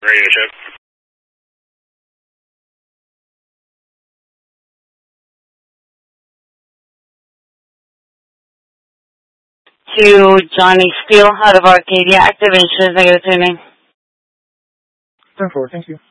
Radio check. To Johnny Steele out of Arcadia. Activation is negative tuning. 10-4, thank you.